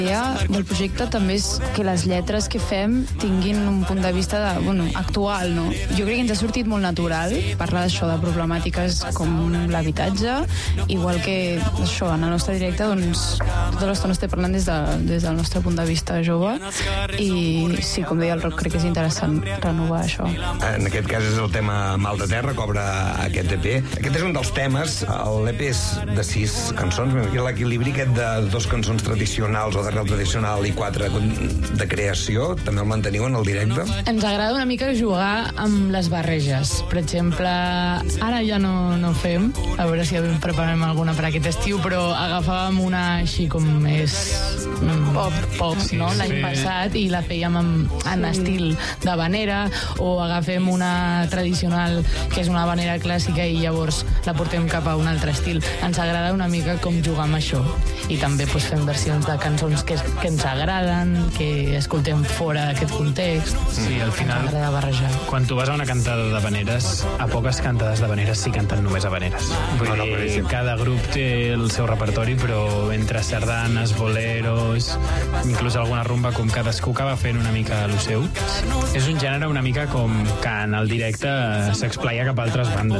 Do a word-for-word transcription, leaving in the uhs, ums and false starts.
La idea del projecte també és que les lletres que fem tinguin un punt de vista de, bueno, actual, no? Jo crec que ens ha sortit molt natural parlar d'això, de problemàtiques com l'habitatge, igual que això, en el nostre directe, doncs, tota l'estona estem parlant des, de, des del nostre punt de vista jove i sí, com deia el Roc, crec que és interessant renovar això. En aquest cas és el tema Mal de Terra, que obre aquest E P. Aquest és un dels temes, l'E P és de sis cançons, i l'equilibri aquest de dos cançons tradicionals o d'arrel tradicional i quatre de creació, també el manteniu en el directe? Ens agrada una mica jugar amb les barreges. Per exemple, ara ja no, no fem, a veure si preparem alguna per aquest estiu, però agafàvem una així com més pop, pop sí, no? L'any sí. passat, i la fèiem en, en sí. estil de vanera, o agafem una tradicional que és una vanera clàssica i llavors la portem cap a un altre estil. Ens agrada una mica com jugar amb això. I també pues, fem versions de cançons que, que ens agraden, que escoltem fora d'aquest context. Sí, al final, ens agrada barrejar. Quan tu vas a una cantada de habaneres, a poques cantades d'habaneres sí canten només habaneres. Vull no, dir, no, cada grup té el seu repertori, però entre sardanes, boleros, inclús alguna rumba, com cadascú acaba fent una mica el seu. És un gènere una mica com que en el directe s'explaia cap a altres bandes.